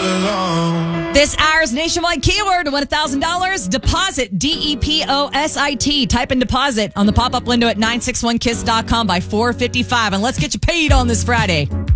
alone. This hour's nationwide keyword to win $1,000. Deposit, DEPOSIT. Type in deposit on the pop-up window at 961kiss.com by 4:55. And let's get you paid on this Friday.